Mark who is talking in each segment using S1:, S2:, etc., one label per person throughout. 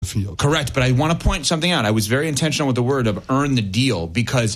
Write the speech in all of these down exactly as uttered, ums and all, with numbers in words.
S1: field.
S2: Correct, but I want to point something out. I was very intentional with the word of earn the deal because,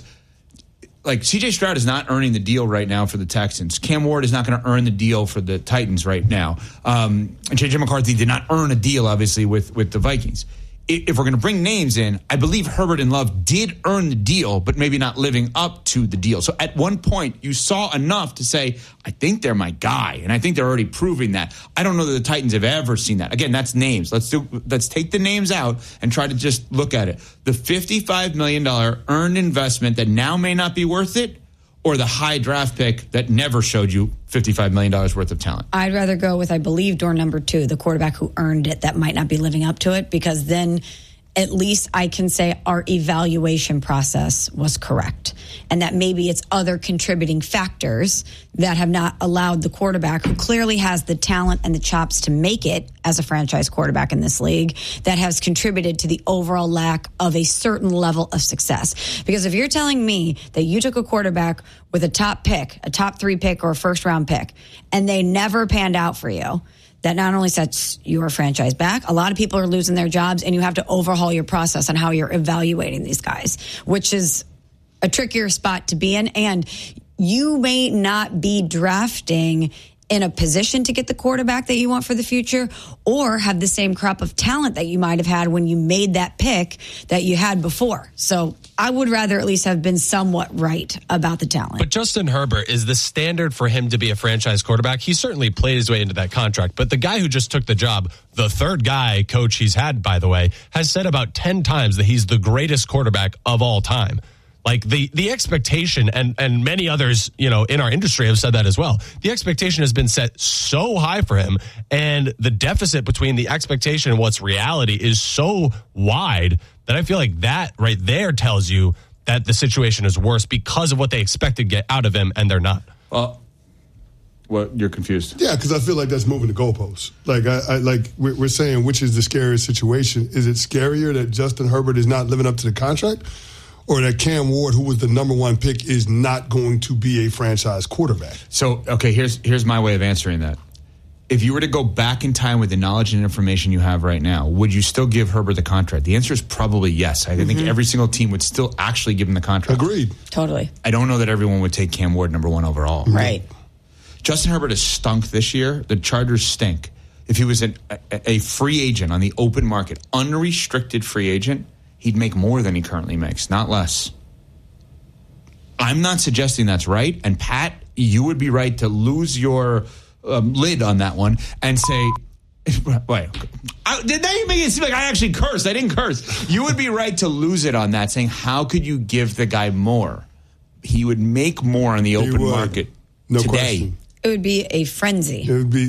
S2: like, C J Stroud is not earning the deal right now for the Texans. Cam Ward is not going to earn the deal for the Titans right now. Um, and J J McCarthy did not earn a deal, obviously, with, with the Vikings. If we're going to bring names in, I believe Herbert and Love did earn the deal, but maybe not living up to the deal. So at one point, you saw enough to say, I think they're my guy, and I think they're already proving that. I don't know that the Titans have ever seen that. Again, that's names. Let's do. Let's take the names out and try to just look at it. The fifty-five million dollars earned investment that now may not be worth it, or the high draft pick that never showed you fifty-five million dollars worth of talent?
S3: I'd rather go with, I believe, door number two, the quarterback who earned it that might not be living up to it, because then at least I can say our evaluation process was correct, and that maybe it's other contributing factors that have not allowed the quarterback, who clearly has the talent and the chops to make it as a franchise quarterback in this league, that has contributed to the overall lack of a certain level of success. Because if you're telling me that you took a quarterback with a top pick, a top three pick or a first round pick, and they never panned out for you, that not only sets your franchise back, a lot of people are losing their jobs, and you have to overhaul your process on how you're evaluating these guys, which is a trickier spot to be in. And you may not be drafting in a position to get the quarterback that you want for the future, or have the same crop of talent that you might have had when you made that pick that you had before. So I would rather at least have been somewhat right about the talent.
S4: But Justin Herbert is the standard for him to be a franchise quarterback. He certainly played his way into that contract. But the guy who just took the job, the third guy coach he's had, by the way, has said about ten times that he's the greatest quarterback of all time. Like the, the expectation, and, and many others, you know, in our industry have said that as well. The expectation has been set so high for him, and the deficit between the expectation and what's reality is so wide that I feel like that right there tells you that the situation is worse because of what they expect to get out of him, and they're not.
S2: Well, well you're confused.
S1: Yeah, because I feel like that's moving the goalposts. Like, I, I like we're, we're saying, which is the scariest situation? Is it scarier that Justin Herbert is not living up to the contract, or that Cam Ward, who was the number one pick, is not going to be a franchise quarterback?
S2: So, okay, here's here's my way of answering that. If you were to go back in time with the knowledge and information you have right now, would you still give Herbert the contract? The answer is probably yes. I mm-hmm. think every single team would still actually give him the contract.
S1: Agreed.
S3: Totally.
S2: I don't know that everyone would take Cam Ward number one overall.
S3: Right.
S2: Justin Herbert has stunk this year. The Chargers stink. If he was an, a, a free agent on the open market, unrestricted free agent, he'd make more than he currently makes, not less. I'm not suggesting that's right. And Pat, you would be right to lose your um, lid on that one and say, wait, I, did that make it seem like I actually cursed? I didn't curse. You would be right to lose it on that, saying, how could you give the guy more? He would make more on the open market
S1: no
S2: today.
S1: Question.
S3: It would be a frenzy.
S1: It would be...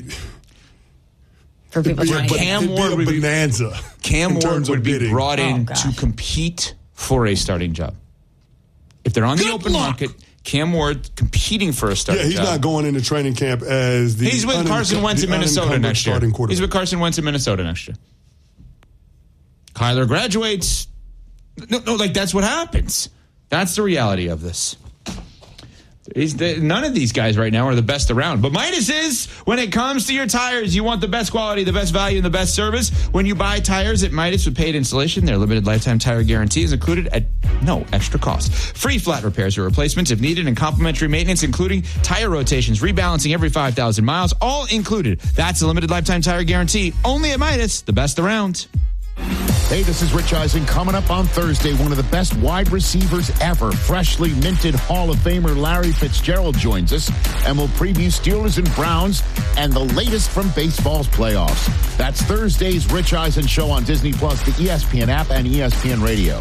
S3: For people trying to
S2: Cam
S3: get.
S2: Ward would be
S1: bonanza.
S2: Cam Ward would be
S1: bidding.
S2: brought in
S3: oh,
S2: to compete for a starting job. If they're on
S1: Good
S2: the open
S1: luck.
S2: market, Cam Ward competing for a starting
S1: Yeah, he's
S2: job.
S1: not going into training camp as the
S2: He's with
S1: unen-
S2: Carson Wentz in
S1: the
S2: Minnesota next year. He's with
S1: quarterback.
S2: Carson Wentz in Minnesota next year. Kyler graduates. No, no, like that's what happens. That's the reality of this. He's the, none of these guys right now are the best around. But Midas is, when it comes to your tires, you want the best quality, the best value, and the best service. When you buy tires at Midas with paid installation, their limited lifetime tire guarantee is included at no extra cost. Free flat repairs or replacements if needed, and complimentary maintenance, including tire rotations, rebalancing every five thousand miles, all included. That's a limited lifetime tire guarantee. Only at Midas, the best around.
S5: Hey, this is Rich Eisen. Coming up on Thursday, one of the best wide receivers ever, freshly minted Hall of Famer Larry Fitzgerald joins us, and we'll preview Steelers and Browns and the latest from baseball's playoffs. That's Thursday's Rich Eisen Show on Disney Plus, the E S P N app, and E S P N Radio.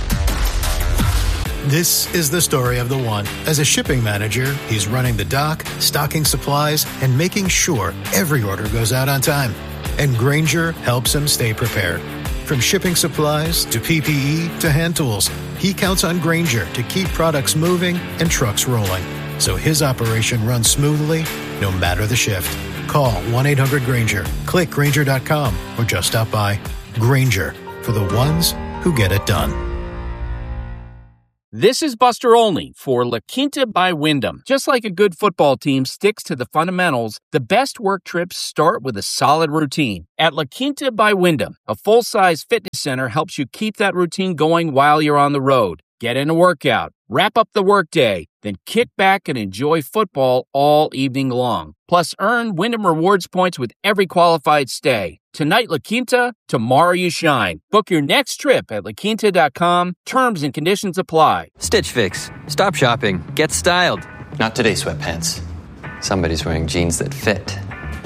S6: This is the story of the one. As a shipping manager, he's running the dock, stocking supplies, and making sure every order goes out on time. And Grainger helps him stay prepared. From shipping supplies to P P E to hand tools, he counts on Grainger to keep products moving and trucks rolling, so his operation runs smoothly no matter the shift. Call one eight hundred Grainger, click Grainger dot com, or just stop by. Grainger, for the ones who get it done.
S7: This is Buster Olney for La Quinta by Wyndham. Just like a good football team sticks to the fundamentals, the best work trips start with a solid routine. At La Quinta by Wyndham, a full-size fitness center helps you keep that routine going while you're on the road. Get in a workout, wrap up the workday, then kick back and enjoy football all evening long. Plus, earn Wyndham Rewards points with every qualified stay. Tonight, La Quinta, tomorrow you shine. Book your next trip at la quinta dot com. Terms and conditions apply.
S8: Stitch Fix. Stop shopping. Get styled. Not today, sweatpants. Somebody's wearing jeans that fit.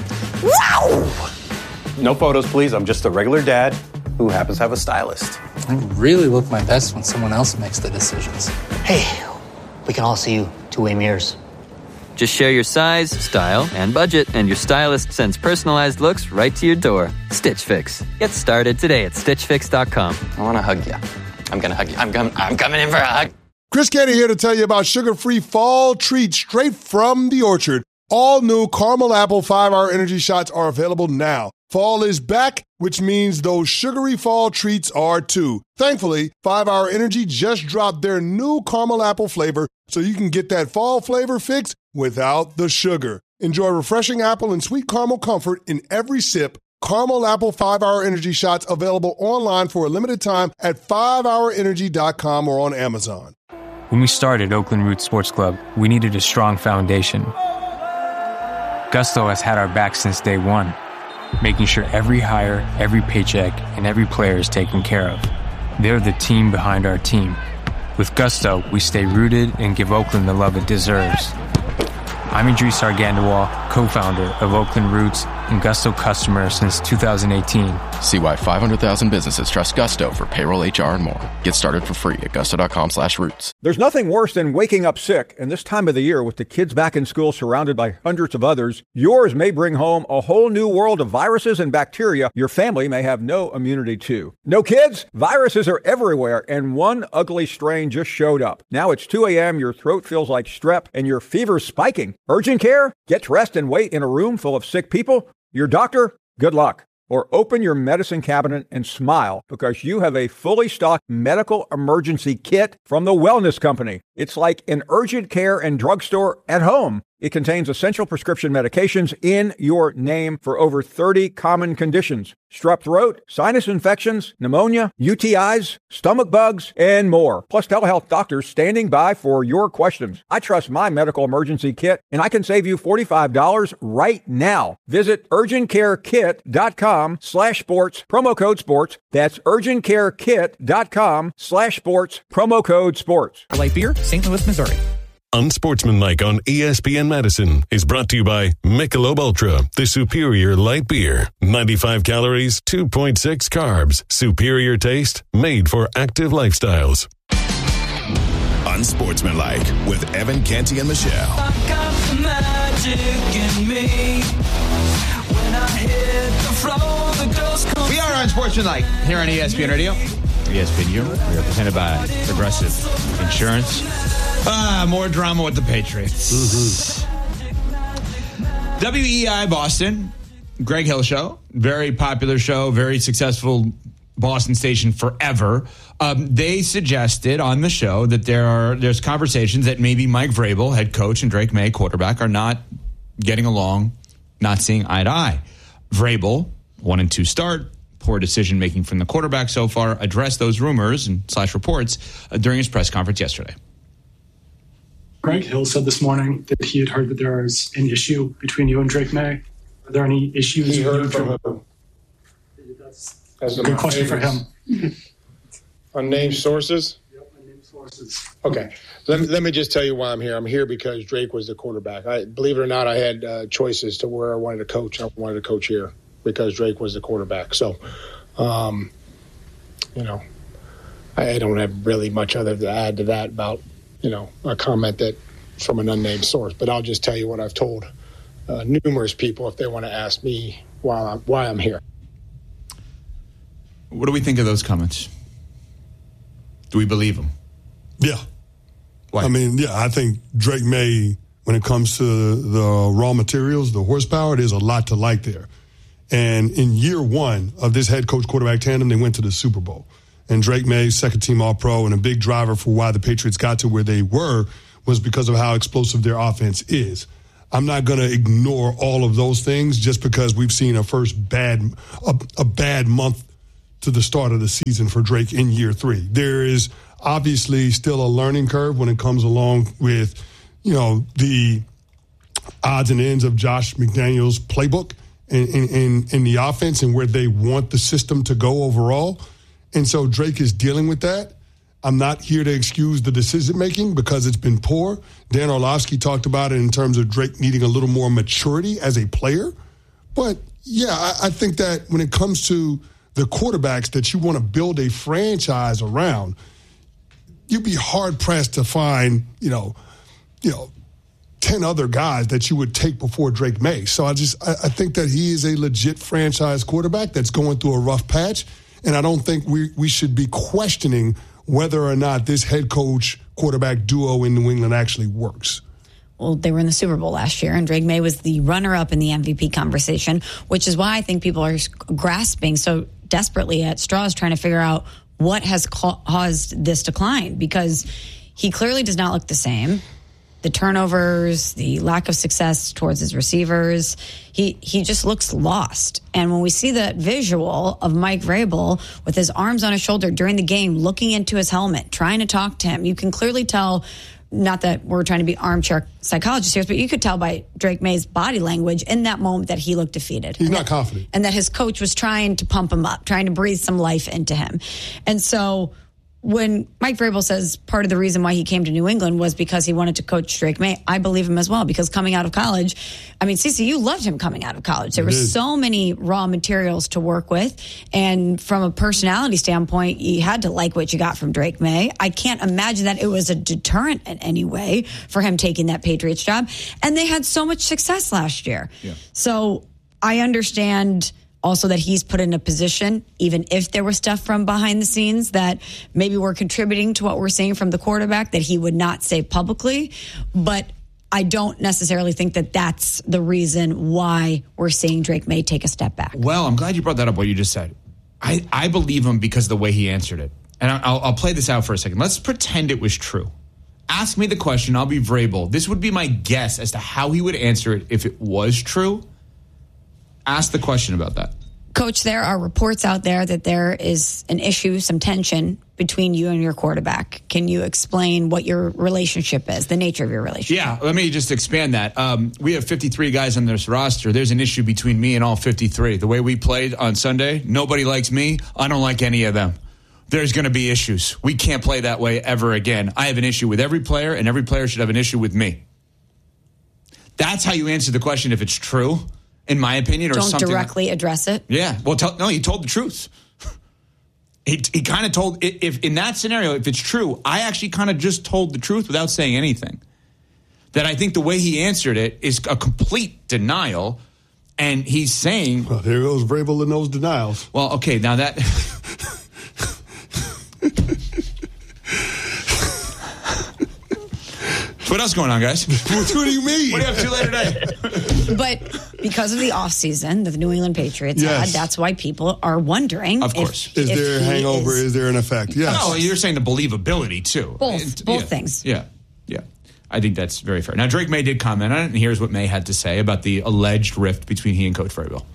S9: Wow! No photos, please. I'm just a regular dad who happens to have a stylist.
S10: I really look my best when someone else makes the decisions.
S11: Hey, we can all see you two-way mirrors.
S8: Just share your size, style, and budget, and your stylist sends personalized looks right to your door. Stitch Fix. Get started today at stitch fix dot com. I want to hug you. I'm going to hug you. I'm, com- I'm coming in for a hug.
S1: Chris Canty here to tell you about sugar-free fall treats straight from the orchard. All new caramel apple five-hour energy shots are available now. Fall is back, which means those sugary fall treats are too. Thankfully, five hour Energy just dropped their new caramel apple flavor, so you can get that fall flavor fix without the sugar. Enjoy refreshing apple and sweet caramel comfort in every sip. Caramel Apple five hour Energy shots available online for a limited time at five hour energy dot com or on Amazon.
S12: When we started Oakland Roots Sports Club, we needed a strong foundation. Gusto has had our back since day one, making sure every hire, every paycheck, and every player is taken care of. They're the team behind our team. With Gusto, we stay rooted and give Oakland the love it deserves. I'm Idris Argandawal, co-founder of Oakland Roots and Gusto customer since two thousand eighteen.
S13: See why five hundred thousand businesses trust Gusto for payroll, H R, and more. Get started for free at gusto.com slash roots.
S14: There's nothing worse than waking up sick, and this time of the year with the kids back in school surrounded by hundreds of others, yours may bring home a whole new world of viruses and bacteria your family may have no immunity to. No kids? Viruses are everywhere, and one ugly strain just showed up. Now it's two a.m., your throat feels like strep, and your fever's spiking. Urgent care? Get dressed and wait in a room full of sick people? Your doctor? Good luck. Or open your medicine cabinet and smile because you have a fully stocked medical emergency kit from the Wellness Company. It's like an urgent care and drugstore at home. It contains essential prescription medications in your name for over thirty common conditions. Strep throat, sinus infections, pneumonia, U T Is, stomach bugs, and more. Plus telehealth doctors standing by for your questions. I trust my medical emergency kit, and I can save you forty-five dollars right now. Visit urgentcarekit.com slash sports, promo code sports. That's urgentcarekit.com slash sports, promo code sports.
S15: Light Beer, Saint Louis, Missouri.
S16: Unsportsmanlike on E S P N Madison is brought to you by Michelob Ultra, the superior light beer. ninety-five calories, two point six carbs. Superior taste, made for active lifestyles.
S17: Unsportsmanlike with Evan Canty and Michelle.
S18: I got the magic in me. When I hit the floor, the girls come.
S2: We are Unsportsmanlike here on E S P N Radio. E S P N U. We are presented by Progressive Insurance. Ah, more drama with the Patriots. Mm-hmm. W E I Boston, Greg Hill Show, very popular show, very successful Boston station forever. Um, they suggested on the show that there are there's conversations that maybe Mike Vrabel, head coach, and Drake May, quarterback, are not getting along, not seeing eye to eye. Vrabel, one and two start, poor decision making from the quarterback so far, addressed those rumors and slash reports uh, during his press conference yesterday.
S19: Greg Hill said this morning that he had heard that there is an issue between you and Drake May. Are there any issues?
S20: He heard from who?
S19: That's a good question for him.
S20: Unnamed sources?
S19: Yep, unnamed sources.
S20: Okay. Let me, let me just tell you why I'm here. I'm here because Drake was the quarterback. I, believe it or not, I had uh, choices to where I wanted to coach. I wanted to coach here because Drake was the quarterback. So, um, you know, I, I don't have really much other to add to that about, you know, a comment that from an unnamed source. But I'll just tell you what I've told uh, numerous people if they want to ask me why I'm, why I'm here.
S2: What do we think of those comments? Do we believe them?
S1: Yeah.
S2: Why?
S1: I mean, yeah, I think Drake May, when it comes to the raw materials, the horsepower, there's a lot to like there. And in year one of this head coach quarterback tandem, they went to the Super Bowl. and Drake May, second team All-Pro, and a big driver for why the Patriots got to where they were was because of how explosive their offense is. I'm not going to ignore all of those things just because we've seen a first bad, a, a bad month to the start of the season for Drake in year three. There is obviously still a learning curve when it comes along with, you know, the odds and ends of Josh McDaniels' playbook in, in, in the offense and where they want the system to go overall. And so Drake is dealing with that. I'm not here to excuse the decision-making because it's been poor. Dan Orlovsky talked about it in terms of Drake needing a little more maturity as a player. But, yeah, I, I think that when it comes to the quarterbacks that you want to build a franchise around, you'd be hard-pressed to find, you know, you know, ten other guys that you would take before Drake May. So I just I, I think that he is a legit franchise quarterback that's going through a rough patch. And I don't think we, we should be questioning whether or not this head coach quarterback duo in New England actually works.
S3: Well, they were in the Super Bowl last year, and Drake May was the runner-up in the M V P conversation, which is why I think people are grasping so desperately at straws trying to figure out what has caused this decline, because he clearly does not look the same. The turnovers, the lack of success towards his receivers, he he just looks lost. And when we see that visual of Mike Vrabel with his arms on his shoulder during the game, looking into his helmet, trying to talk to him, you can clearly tell, not that we're trying to be armchair psychologists here, but you could tell by Drake May's body language in that moment that he looked defeated.
S1: He's not confident.
S3: And that his coach was trying to pump him up, trying to breathe some life into him. And so when Mike Vrabel says part of the reason why he came to New England was because he wanted to coach Drake May, I believe him as well, because coming out of college, I mean, C C, you loved him coming out of college. There were so many raw materials to work with. And from a personality standpoint, you had to like what you got from Drake May. I can't imagine that it was a deterrent in any way for him taking that Patriots job. And they had so much success last year. Yeah. So I understand also that he's put in a position, even if there was stuff from behind the scenes that maybe were contributing to what we're seeing from the quarterback, that he would not say publicly. But I don't necessarily think that that's the reason why we're seeing Drake May take a step back.
S2: Well, I'm glad you brought that up, what you just said. I, I believe him because of the way he answered it. And I'll, I'll play this out for a second. Let's pretend it was true. Ask me the question. I'll be Vrabel. This would be my guess as to how he would answer it if it was true. Ask the question about that.
S3: Coach, there are reports out there that there is an issue, some tension between you and your quarterback. Can you explain what your relationship is, the nature of your relationship?
S2: Yeah, let me just expand that. Um, we have fifty-three guys on this roster. There's an issue between me and all fifty-three. The way we played on Sunday, nobody likes me. I don't like any of them. There's going to be issues. We can't play that way ever again. I have an issue with every player, and every player should have an issue with me. That's how you answer the question if it's true. In my opinion, or
S3: don't
S2: something.
S3: Don't directly address it.
S2: Yeah. Well, tell, no, he told the truth. he he kind of told, if in that scenario, if it's true, I actually kind of just told the truth without saying anything. That I think the way he answered it is a complete denial. And he's saying.
S1: Well, there goes Vrabel in those denials.
S2: Well, okay, now that. What else going on, guys?
S1: What do you mean?
S2: What do you have to do later today?
S3: But because of the offseason that the New England Patriots
S1: yes.
S3: had, that's why people are wondering.
S2: Of course.
S3: If,
S1: is
S3: if
S1: there a hangover?
S3: Is,
S1: is there an effect? Yes.
S2: No, you're saying the believability, too.
S3: Both.
S2: It,
S3: both
S2: yeah,
S3: things.
S2: Yeah. Yeah. I think that's very fair. Now, Drake May did comment on it, and here's what May had to say about the alleged rift between he and Coach Vrabel.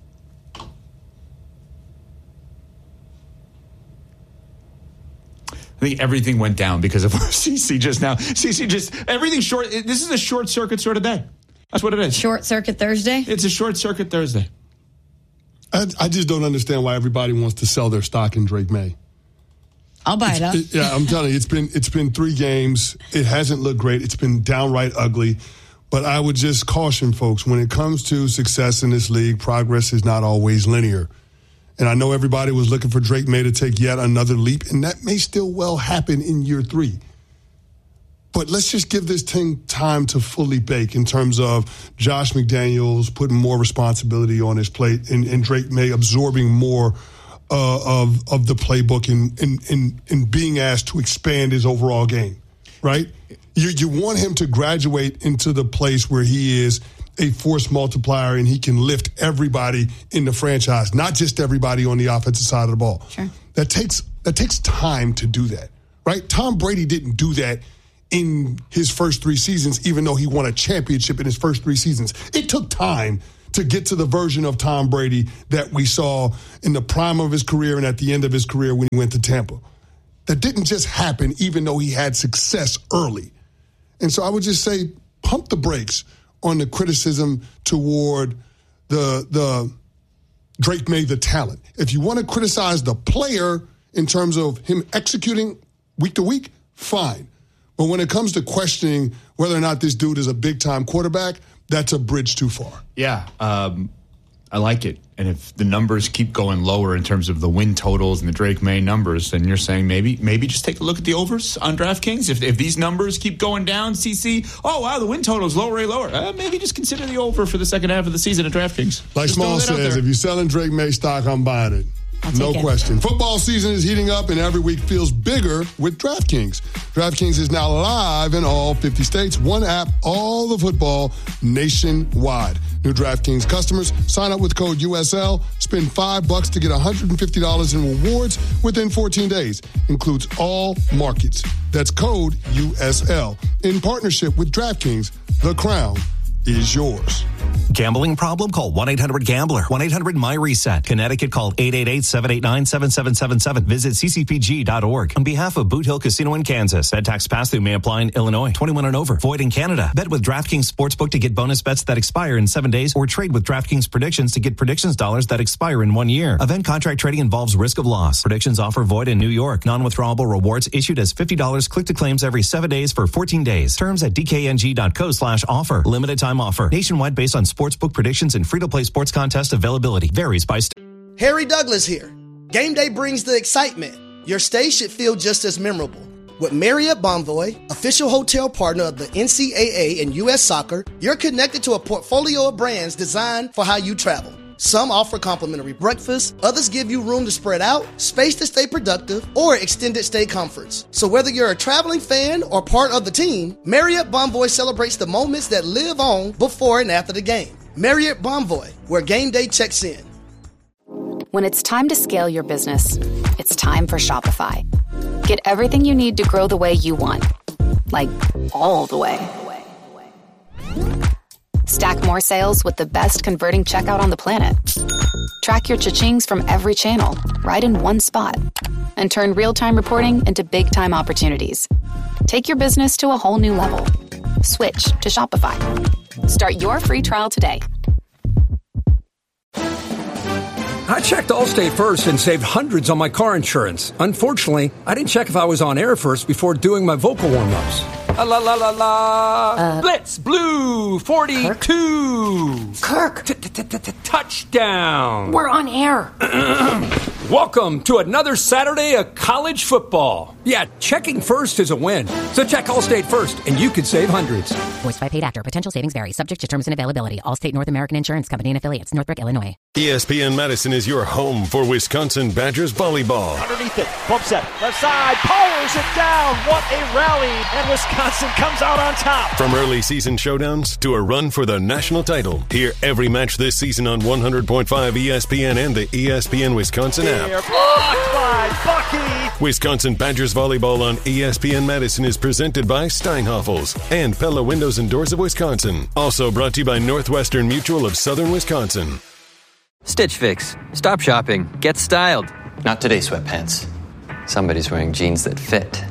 S2: I think everything went down because of C C just now. C C just, everything short. This is a short circuit sort of day. That's what it is.
S3: Short circuit Thursday?
S2: It's a short circuit Thursday.
S1: I, I just don't understand why everybody wants to sell their stock in Drake May.
S3: I'll buy
S1: it's,
S3: it up.
S1: It, yeah, I'm telling you, it's been it's been three games. It hasn't looked great. It's been downright ugly. But I would just caution folks, when it comes to success in this league, progress is not always linear. And I know everybody was looking for Drake May to take yet another leap, and that may still well happen in year three. But let's just give this thing time to fully bake in terms of Josh McDaniels putting more responsibility on his plate and, and Drake May absorbing more uh, of of the playbook and, and, and, and being asked to expand his overall game, right? You, you want him to graduate into the place where he is a force multiplier and he can lift everybody in the franchise, not just everybody on the offensive side of the ball.
S3: Sure.
S1: That takes That takes time to do that, right? Tom Brady didn't do that in his first three seasons, even though he won a championship in his first three seasons. It took time to get to the version of Tom Brady that we saw in the prime of his career and at the end of his career when he went to Tampa. That didn't just happen, even though he had success early. And so I would just say, pump the brakes on the criticism toward the the Drake May, the talent. If you want to criticize the player in terms of him executing week to week, fine. But when it comes to questioning whether or not this dude is a big-time quarterback, that's a bridge too far.
S2: Yeah, um, I like it. And if the numbers keep going lower in terms of the win totals and the Drake May numbers, then you're saying maybe maybe just take a look at the overs on DraftKings. If if these numbers keep going down, C C, oh, wow, the win total is lower, lower. Uh, maybe just consider the over for the second half of the season at DraftKings.
S1: Like
S2: just
S1: Small says, if you're selling Drake May stock, I'm buying it. No question. Football season is heating up, and every week feels bigger with DraftKings. DraftKings is now live in all fifty states. One app, all the football nationwide. New DraftKings customers sign up with code U S L, spend five bucks to get one hundred fifty dollars in rewards within fourteen days. Includes all markets. That's code U S L. In partnership with DraftKings, the crown is yours.
S15: Gambling problem? Call one eight hundred gambler. one eight hundred my reset. Connecticut, call eight eight eight, seven eight nine, seven seven seven seven. Visit c c p g dot org. On behalf of Boot Hill Casino in Kansas, bet tax pass-through may apply in Illinois. twenty-one and over. Void in Canada. Bet with DraftKings Sportsbook to get bonus bets that expire in seven days, or trade with DraftKings Predictions to get predictions dollars that expire in one year. Event contract trading involves risk of loss. Predictions offer void in New York. Non-withdrawable rewards issued as fifty dollars click to claims every seven days for fourteen days. Terms at d k n g dot co slash offer. Limited time offer. Nationwide based on sportsbook predictions and free-to-play sports contest availability. Varies by state.
S21: Harry Douglas here. Game day brings the excitement. Your stay should feel just as memorable. With Marriott Bonvoy, official hotel partner of the N C double A and U S Soccer, you're connected to a portfolio of brands designed for how you travel. Some offer complimentary breakfast, others give you room to spread out, space to stay productive, or extended stay comforts. So whether you're a traveling fan or part of the team, Marriott Bonvoy celebrates the moments that live on before and after the game. Marriott Bonvoy, where game day checks in.
S22: When it's time to scale your business, it's time for Shopify. Get everything you need to grow the way you want. Like, all the way. Stack more sales with the best converting checkout on the planet. Track your cha-chings from every channel, right in one spot. And turn real-time reporting into big-time opportunities. Take your business to a whole new level. Switch to Shopify. Start your free trial today.
S23: I checked Allstate first and saved hundreds on my car insurance. Unfortunately, I didn't check if I was on air first before doing my vocal warm-ups. La la la la la.
S22: Uh,
S23: Blitz Blue forty-two.
S22: Kirk.
S23: Touchdown.
S22: We're on air.
S23: Welcome to another Saturday of college football. Yeah, checking first is a win. So check Allstate first, and you could save hundreds.
S24: Voiced by paid actor. Potential savings vary. Subject to terms and availability. Allstate North American Insurance Company and affiliates. Northbrook, Illinois.
S16: E S P N Madison is your home for Wisconsin Badgers volleyball.
S25: Underneath it. Bump set. Left side. Powers it down. What a rally. And Wisconsin comes out on top.
S16: From early season showdowns to a run for the national title. Hear every match this season on one hundred point five E S P N and the E S P N Wisconsin app.
S25: Blocked by Bucky.
S16: Wisconsin Badgers volleyball on E S P N Madison is presented by Steinhoffels and Pella Windows and Doors of Wisconsin. Also brought to you by Northwestern Mutual of Southern Wisconsin.
S8: Stitch Fix. Stop shopping. Get styled. Not today, sweatpants. Somebody's wearing jeans that fit.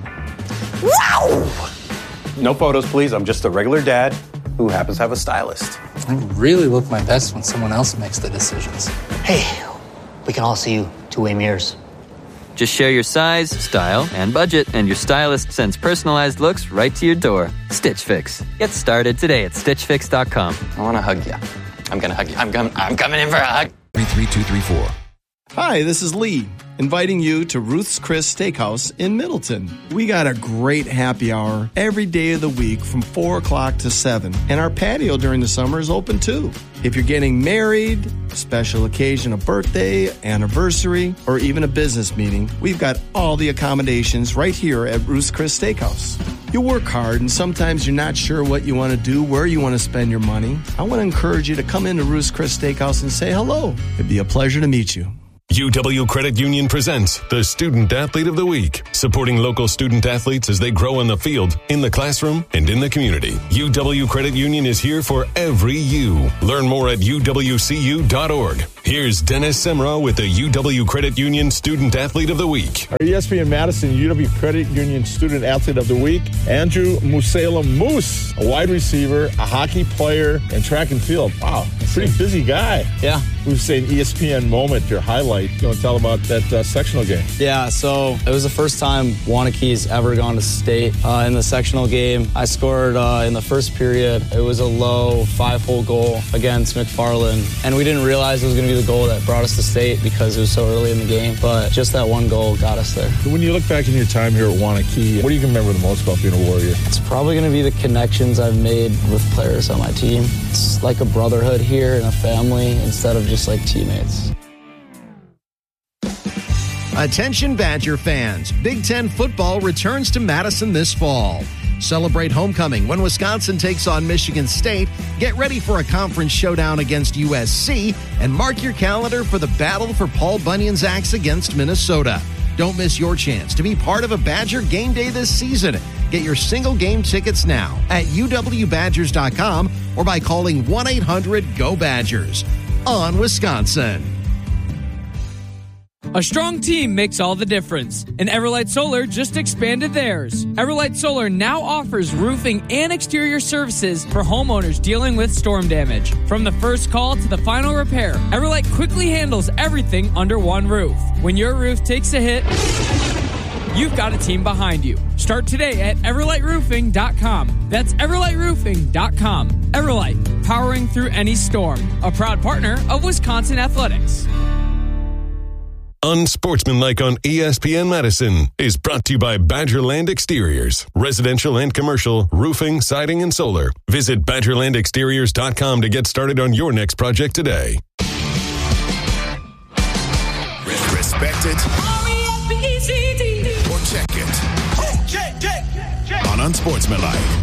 S9: Wow! No photos, please. I'm just a regular dad who happens to have a stylist.
S10: I really look my best when someone else makes the decisions.
S11: Hey, we can all see you two-way mirrors.
S8: Just share your size, style, and budget, and your stylist sends personalized looks right to your door. Stitch Fix. Get started today at stitch fix dot com. I want to hug you. I'm going to hug you. I'm, com- I'm coming in for a hug.
S26: three three two three four. Hi, this is Lee, inviting you to Ruth's Chris Steakhouse in Middleton. We got a great happy hour every day of the week from four o'clock to seven, and our patio during the summer is open too. If you're getting married, a special occasion, a birthday, anniversary, or even a business meeting, we've got all the accommodations right here at Ruth's Chris Steakhouse. You work hard, and sometimes you're not sure what you want to do, where you want to spend your money. I want to encourage you to come into Ruth's Chris Steakhouse and say hello. It'd be a pleasure to meet you.
S16: U W Credit Union presents the Student Athlete of the Week, supporting local student athletes as they grow on the field, in the classroom, and in the community. U W Credit Union is here for every you. Learn more at U W C U dot org. Here's Dennis Semrau with the U W Credit Union Student Athlete of the Week.
S4: Our E S P N Madison U W Credit Union Student Athlete of the Week, Andrew Musela Moose, a wide receiver, a hockey player, and track and field. Wow, pretty busy guy.
S5: Yeah.
S4: Who's saying E S P N moment, your highlight? You want to tell about that uh, sectional game?
S5: Yeah, so it was the first time Waunakee's ever gone to state uh, in the sectional game. I scored uh, in the first period. It was a low five-hole goal against McFarland, and we didn't realize it was going to be the goal that brought us to state because it was so early in the game, but just that one goal got us there.
S4: When you look back in your time here at Waunakee, what do you remember the most about being a Warrior?
S5: It's probably going to be the connections I've made with players on my team. It's like a brotherhood here and a family instead of just like teammates.
S6: Attention Badger fans, Big Ten football returns to Madison this fall. Celebrate homecoming when Wisconsin takes on Michigan State. Get ready for a conference showdown against U S C and mark your calendar for the battle for Paul Bunyan's axe against Minnesota. Don't miss your chance to be part of a Badger game day this season. Get your single game tickets now at U W Badgers dot com or by calling one eight hundred G O Badgers. On Wisconsin.
S7: A strong team makes all the difference, and Everlight Solar just expanded theirs. Everlight Solar now offers roofing and exterior services for homeowners dealing with storm damage. From the first call to the final repair, Everlight quickly handles everything under one roof. When your roof takes a hit, you've got a team behind you. Start today at Everlight Roofing dot com. That's Everlight Roofing dot com. Everlight, powering through any storm. A proud partner of Wisconsin Athletics.
S16: Unsportsmanlike on E S P N Madison is brought to you by Badgerland Exteriors. Residential and commercial, roofing, siding, and solar. Visit Badgerland Exteriors dot com to get started on your next project today.
S17: Respect it or check it on Unsportsmanlike.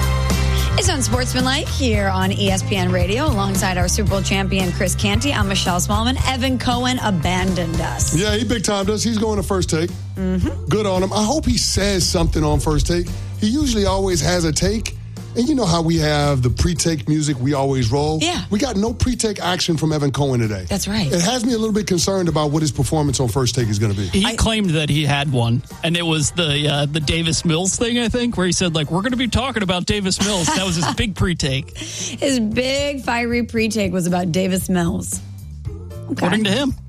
S3: It's Unsportsmanlike here on E S P N Radio alongside our Super Bowl champion Chris Canty. I'm Michelle Smallman. Evan Cohen abandoned us.
S1: Yeah, he big timed us. He's going to First Take. Mm-hmm. Good on him. I hope he says something on First Take. He usually always has a take. And you know how we have the pre-take music we always roll?
S3: Yeah.
S1: We got no pre-take action from Evan Cohen today.
S3: That's right.
S1: It has me a little bit concerned about what his performance on First Take is going to be.
S12: He
S3: I,
S12: claimed that he had one, and it was the uh, the Davis Mills thing, I think, where he said, like, we're going to be talking about Davis Mills. That was his big pre-take.
S3: His big, fiery pre-take was about Davis Mills. Okay.
S12: According to him.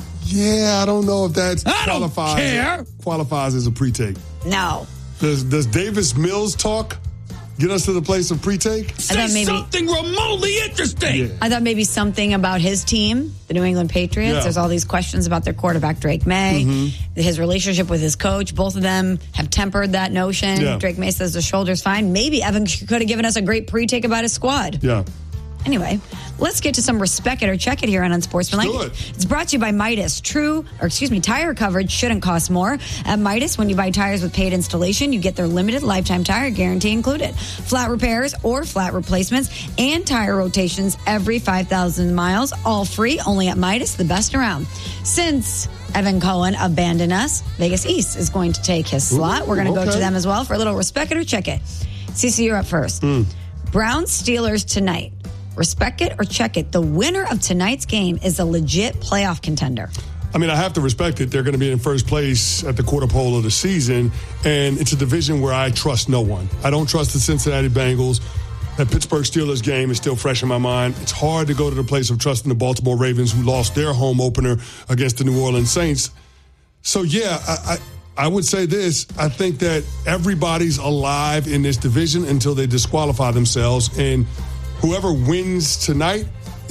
S1: Yeah, I don't know if that
S12: I
S1: qualifies,
S12: don't care.
S1: qualifies as a pre-take.
S3: No.
S1: Does, does Davis Mills talk get us to the place of pre-take?
S12: Say maybe, something remotely interesting.
S1: Yeah.
S3: I thought maybe something about his team, the New England Patriots.
S1: Yeah.
S3: There's all these questions about their quarterback, Drake May, mm-hmm. his relationship with his coach. Both of them have tempered that notion.
S1: Yeah.
S3: Drake May says the shoulder's fine. Maybe Evan could have given us a great pre-take about his squad.
S1: Yeah.
S3: Anyway, let's get to some respect it or check it here on Unsportsmanlike.
S1: Let's do it.
S3: It's brought to you by Midas. True, or excuse me, tire coverage shouldn't cost more. At Midas, when you buy tires with paid installation, you get their limited lifetime tire guarantee included. Flat repairs or flat replacements and tire rotations every five thousand miles, all free, only at Midas, the best around. Since Evan Cohen abandoned us, Vegas East is going to take his slot.
S1: Ooh,
S3: We're going to
S1: okay.
S3: go to them as well for a little respect it or check it. Cece, you're up first.
S1: Mm.
S3: Browns Steelers tonight. Respect it or check it. The winner of tonight's game is a legit playoff contender.
S1: I mean, I have to respect it. They're going to be in first place at the quarter pole of the season, and it's a division where I trust no one. I don't trust the Cincinnati Bengals. That Pittsburgh Steelers game is still fresh in my mind. It's hard to go to the place of trusting the Baltimore Ravens, who lost their home opener against the New Orleans Saints. So, yeah, I, I, I would say this. I think that everybody's alive in this division until they disqualify themselves, and whoever wins tonight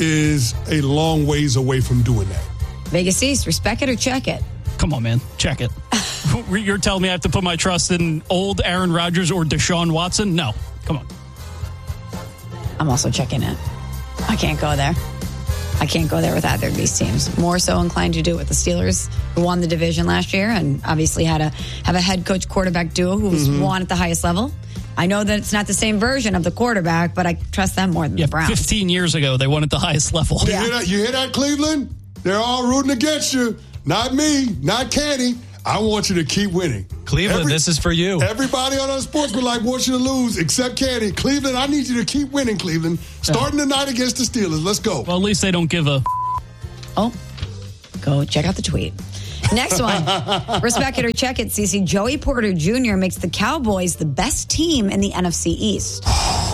S1: is a long ways away from doing that.
S3: Vegas East, respect it or check it?
S12: Come on, man. Check it. You're telling me I have to put my trust in old Aaron Rodgers or Deshaun Watson? No. Come on.
S3: I'm also checking it. I can't go there. I can't go there with either of these teams. More so inclined to do it with the Steelers, who won the division last year and obviously had a have a head coach quarterback duo who was mm-hmm. won at the highest level. I know that it's not the same version of the quarterback, but I trust them more than
S12: yeah,
S3: the Browns.
S12: fifteen years ago, they won at the highest level.
S1: You,
S3: Yeah.
S1: hear, that? You hear that, Cleveland? They're all rooting against you. Not me, not Candy. I want you to keep winning.
S2: Cleveland,
S1: Every,
S2: this is for you.
S1: Everybody on Unsportsmanlike wants you to lose, except Candy. Cleveland, I need you to keep winning, Cleveland. Starting yeah. tonight against the Steelers. Let's go.
S12: Well, at least they don't give a...
S3: Oh, go check out the tweet. Next one. Respect it or check it, Cece. Joey Porter Junior makes the Cowboys the best team in the N F C East.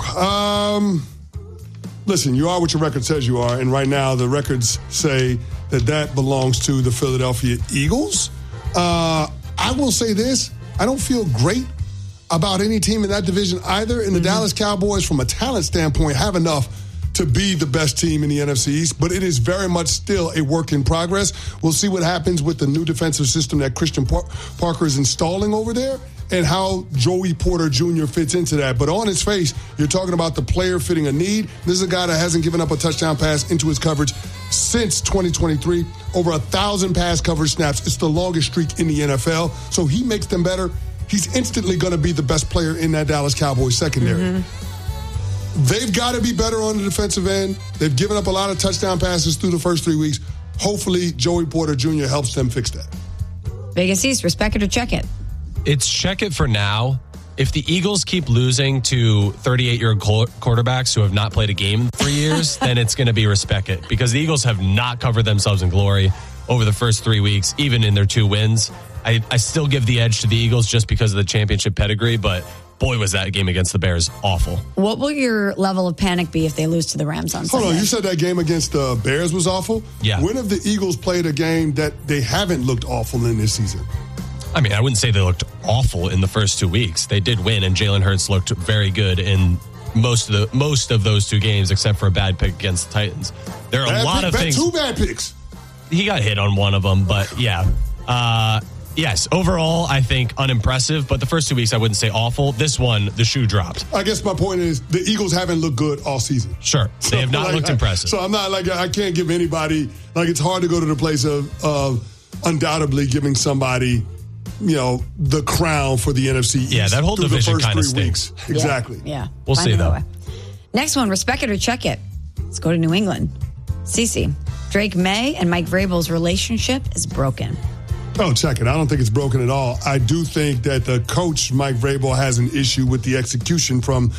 S1: um, listen, you are what your record says you are, and right now the records say that that belongs to the Philadelphia Eagles. Uh, I will say this. I don't feel great about any team in that division either, and the mm-hmm. Dallas Cowboys, from a talent standpoint, have enough to be the best team in the N F C East, but it is very much still a work in progress. We'll see what happens with the new defensive system that Christian Par- Parker is installing over there and how Joey Porter Junior fits into that. But on its face, you're talking about the player fitting a need. This is a guy that hasn't given up a touchdown pass into his coverage since twenty twenty-three. Over a thousand pass coverage snaps. It's the longest streak in the N F L. So he makes them better. He's instantly going to be the best player in that Dallas Cowboys secondary. Mm-hmm. They've got to be better on the defensive end. They've given up a lot of touchdown passes through the first three weeks. Hopefully, Joey Porter Junior helps them fix that.
S3: Vegas East, respect it or check it?
S2: It's check it for now. If the Eagles keep losing to thirty-eight-year-old quarterbacks who have not played a game in three years, then it's going to be respect it. Because the Eagles have not covered themselves in glory over the first three weeks, even in their two wins. I, I still give the edge to the Eagles just because of the championship pedigree, but boy, was that game against the Bears awful.
S3: What will your level of panic be if they lose to the Rams on Sunday?
S1: Hold on, you said that game against the Bears was awful?
S2: Yeah.
S1: When have the Eagles played a game that they haven't looked awful in this season?
S2: I mean, I wouldn't say they looked awful in the first two weeks. They did win, and Jalen Hurts looked very good in most of the most of those two games, except for a bad pick against the Titans. There are
S1: bad
S2: a lot
S1: pick,
S2: of
S1: bad,
S2: things.
S1: Two bad picks.
S2: He got hit on one of them, but yeah. Uh, yes, overall, I think unimpressive, but the first two weeks I wouldn't say awful. This one, the shoe dropped.
S1: I guess my point is the Eagles haven't looked good all season.
S2: Sure. They have not
S1: like,
S2: looked impressive.
S1: So I'm not like, I can't give anybody, like it's hard to go to the place of, of undoubtedly giving somebody, you know, the crown for the N F C East.
S2: Yeah, that whole division kind of stinks.
S1: Weeks. Exactly.
S3: Yeah. yeah.
S2: We'll
S3: Find
S2: see, though. Way.
S3: Next one, respect it or check it. Let's go to New England. Cece, Drake May and Mike Vrabel's relationship is broken.
S1: Oh, check it. I don't think it's broken at all. I do think that the coach, Mike Vrabel, has an issue with the execution from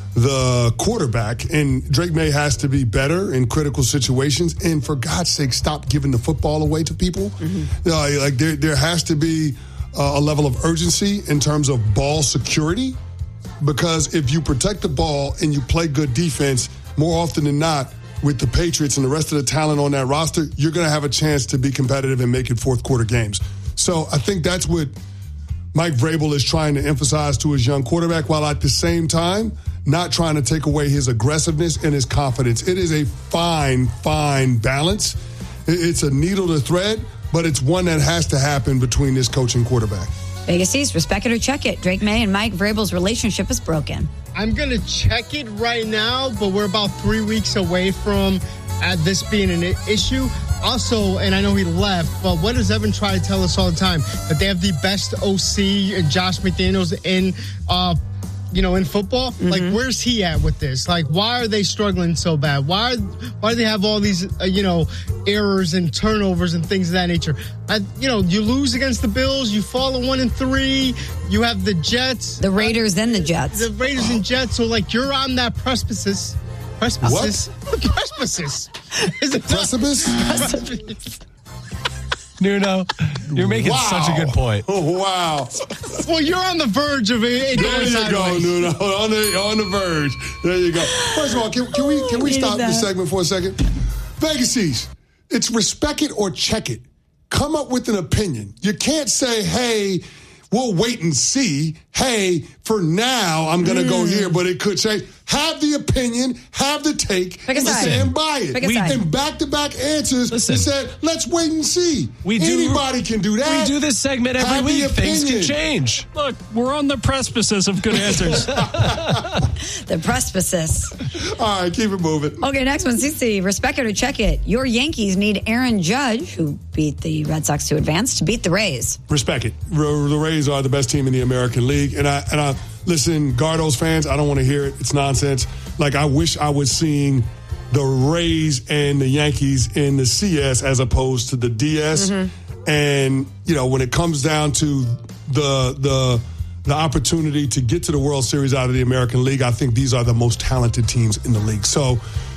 S1: the quarterback, and Drake May has to be better in critical situations. And for God's sake, stop giving the football away to people. Mm-hmm. Uh, like there, there has to be uh, a level of urgency in terms of ball security, because if you protect the ball and you play good defense, more often than not, with the Patriots and the rest of the talent on that roster, you're going to have a chance to be competitive and make it fourth quarter games. So I think that's what Mike Vrabel is trying to emphasize to his young quarterback, while at the same time not trying to take away his aggressiveness and his confidence. It is a fine, fine balance. It's a needle to thread, but it's one that has to happen between this coach and quarterback.
S3: Vegas East, respect it or check it. Drake May and Mike Vrabel's relationship is broken.
S13: I'm going to check it right now, but we're about three weeks away from uh, this being an issue. Also, and I know he left, but what does Evan try to tell us all the time? That they have the best O C and Josh McDaniels in uh you know, in football. Mm-hmm. Like, where's he at with this? Like, why are they struggling so bad? Why, why do they have all these, uh, you know, errors and turnovers and things of that nature? I, you know, you lose against the Bills, you fall at one and three, you have the Jets.
S3: The Raiders uh, and the Jets.
S13: The Raiders and Jets. So, like, you're on that precipice. Precipice? What? Precipice. Is it
S1: precipice?
S13: Precipice.
S2: Nuno, you're making wow. such a good point.
S1: Oh, wow.
S13: Well, you're on the verge of it.
S1: There you sideways. go, Nuno. On the, on the verge. There you go. First of all, can, can we can we stop that. this segment for a second? Vegas East, it's respect it or check it. Come up with an opinion. You can't say, hey, we'll wait and see. Hey, for now, I'm going to mm. go here, but it could change. Have the opinion, have the take, and stand by it. We, and back-to-back answers, listen, he said, let's wait and see.
S2: We do,
S1: Anybody can do that.
S2: We do this segment every have week. Things can change.
S12: Look, we're on the precipice of good answers.
S3: The precipice.
S1: All right, keep it moving.
S3: Okay, next one, C C. Respect it or check it. Your Yankees need Aaron Judge, who beat the Red Sox to advance, to beat the Rays.
S1: Respect it. The Rays are the best team in the American League. And I, and I listen, Gardos fans, I don't want to hear it. It's nonsense. Like, I wish I was seeing the Rays and the Yankees in the C S as opposed to the D S. Mm-hmm. And, you know, when it comes down to the the the opportunity to get to the World Series out of the American League, I think these are the most talented teams in the league. So,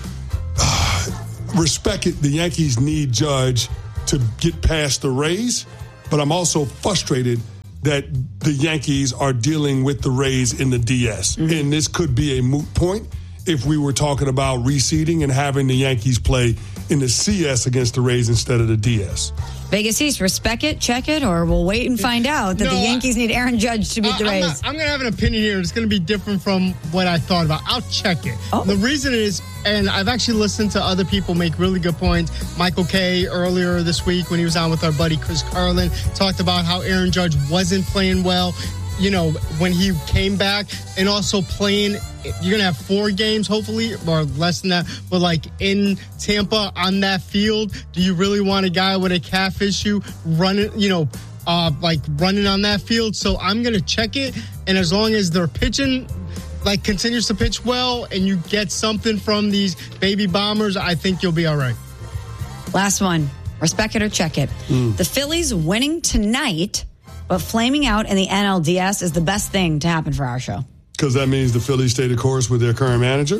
S1: uh, respect it. The Yankees need Judge to get past the Rays, but I'm also frustrated that the Yankees are dealing with the Rays in the D S. Mm-hmm. And this could be a moot point if we were talking about reseeding and having the Yankees play in the C S against the Rays instead of the D S.
S3: Vegas East, respect it, check it, or we'll wait and find out that no, the Yankees need Aaron Judge to beat uh, the Rays.
S13: I'm, not, I'm going to have an opinion here. It's going to be different from what I thought about. I'll check it. Oh. The reason is, and I've actually listened to other people make really good points. Michael Kay earlier this week when he was on with our buddy Chris Carlin talked about how Aaron Judge wasn't playing well, you know, when he came back, and also playing. You're going to have four games, hopefully, or less than that, but like in Tampa on that field. Do you really want a guy with a calf issue running, you know, uh, like running on that field? So I'm going to check it. And as long as they're pitching, like continues to pitch well, and you get something from these baby bombers, I think you'll be all right.
S3: Last one. Respect it or check it. Mm. The Phillies winning tonight, but flaming out in the N L D S is the best thing to happen for our show.
S1: Because that means the Phillies stay the course with their current manager?